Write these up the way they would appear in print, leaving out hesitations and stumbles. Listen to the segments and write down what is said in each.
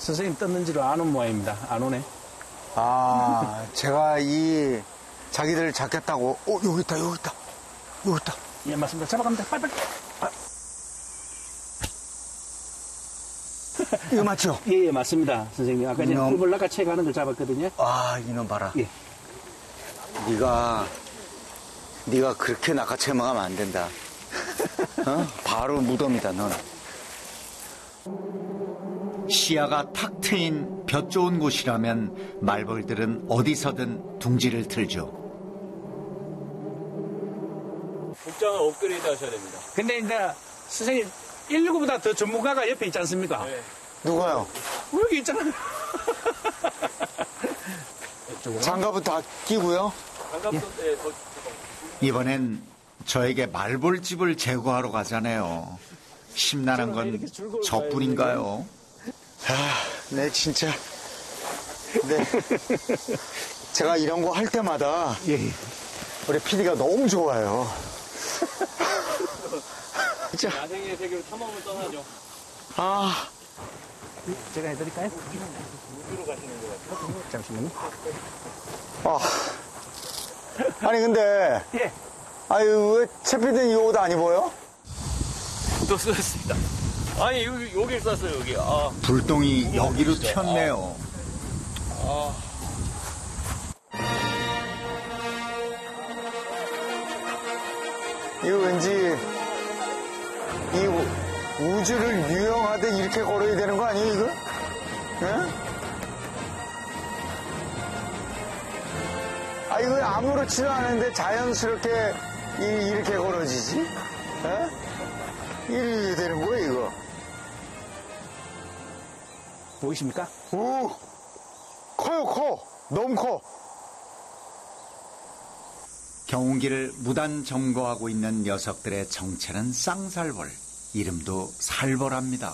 선생님 떴는지도 안 온 모양입니다. 안 오네. 아, 제가 이 자기들 잡겠다고. 여기 있다. 예, 맞습니다. 잡아갑니다. 빨리빨리. 이거 맞죠? 예, 맞습니다. 선생님. 아까 전에 꿀벌 낚아채 가는 걸 잡았거든요. 아, 이놈 봐라. 예. 네가 그렇게 낚아채먹으면 안 된다. 바로 무덤이다, 넌. 시야가 탁 트인 볕 좋은 곳이라면 말벌들은 어디서든 둥지를 틀죠. 복장을 업그레이드 하셔야 됩니다. 근데 이제 선생님 119보다 더 전문가가 옆에 있지 않습니까? 네. 누가요? 여기 있잖아요. 장갑은 다 끼고요. 장갑도 예. 이번엔 저에게 말벌집을 제거하러 가잖아요. 심란한 건 저뿐인가요? 네, 진짜. 네. 제가 이런 거 할 때마다 예. 우리 PD가 너무 좋아요. 진짜. 야생의 세계로 탐험을 떠나죠. 아. 제가 해드릴까요? 우주로 가시는 것 같아요. 잠시만요. 아니, 근데. 예. 아유, 왜 최 PD는 이 옷 안 입어요? 또 쓰였습니다. 아니, 여기 쐈어요, 여기. 불똥이 여기로 튀었네요. 이거 왠지 이 우주를 유영하듯 이렇게 걸어야 되는 거 아니에요, 이거? 예? 이거 아무렇지도 않은데 자연스럽게 이렇게 걸어지지? 예? 이렇게 되는 거예요, 이거. 보이십니까? 오! 커요, 커. 너무 커. 경운기를 무단 점거하고 있는 녀석들의 정체는 쌍살벌. 이름도 살벌합니다.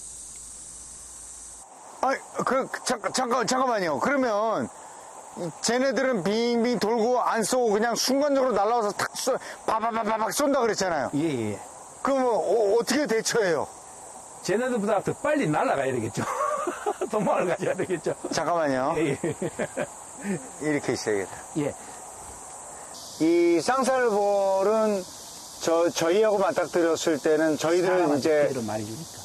잠깐만요. 그러면 쟤네들은 빙빙 돌고 안 쏘고 그냥 순간적으로 날아와서 탁 바바바박 쏜다 그랬잖아요. 예. 그럼 어떻게 대처해요? 쟤네들보다 더 빨리 날아가야 되겠죠. 도망을 가져야 되겠죠. 잠깐만요. 예. 이렇게 있어야겠다. 예. 이 쌍살벌은 저희하고 맞닥뜨렸을 때는 저희들은 이제 많이 주니까.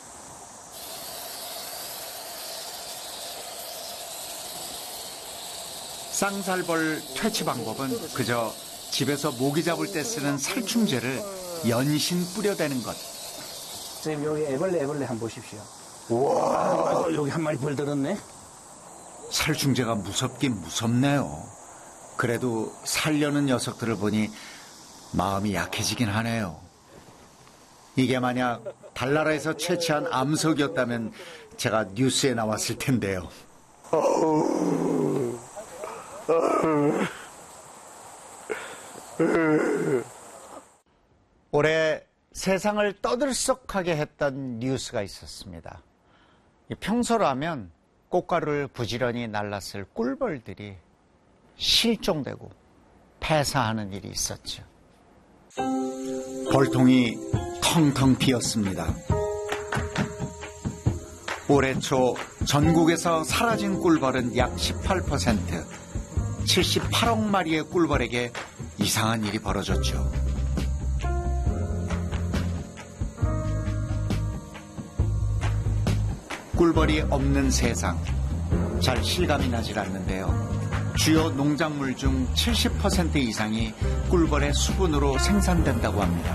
쌍살벌 퇴치 방법은 그저 집에서 모기 잡을 때 쓰는 살충제를 연신 뿌려대는 것. 선생님, 여기 애벌레 한번 보십시오. 우와. 여기 한 마리 벌 들었네. 살충제가 무섭긴 무섭네요. 그래도 살려는 녀석들을 보니 마음이 약해지긴 하네요. 이게 만약 달나라에서 채취한 암석이었다면 제가 뉴스에 나왔을 텐데요. 올해 세상을 떠들썩하게 했던 뉴스가 있었습니다. 평소라면 꽃가루를 부지런히 날랐을 꿀벌들이 실종되고 폐사하는 일이 있었죠. 벌통이 텅텅 비었습니다. 올해 초 전국에서 사라진 꿀벌은 약 18%, 78억 마리의 꿀벌에게 이상한 일이 벌어졌죠. 꿀벌이 없는 세상, 잘 실감이 나질 않는데요. 주요 농작물 중 70% 이상이 꿀벌의 수분으로 생산된다고 합니다.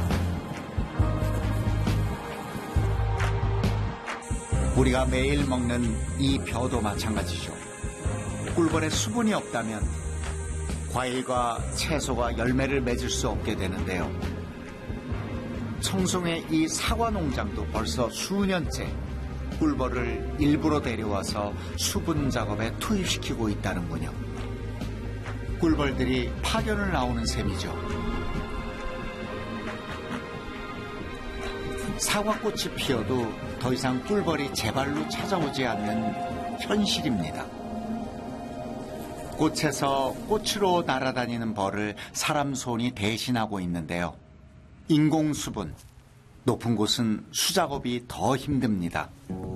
우리가 매일 먹는 이 벼도 마찬가지죠. 꿀벌의 수분이 없다면 과일과 채소가 열매를 맺을 수 없게 되는데요. 청송의 이 사과 농장도 벌써 수년째 꿀벌을 일부러 데려와서 수분 작업에 투입시키고 있다는군요. 꿀벌들이 파견을 나오는 셈이죠. 사과꽃이 피어도 더 이상 꿀벌이 제 발로 찾아오지 않는 현실입니다. 꽃에서 꽃으로 날아다니는 벌을 사람 손이 대신하고 있는데요. 인공수분, 높은 곳은 수작업이 더 힘듭니다.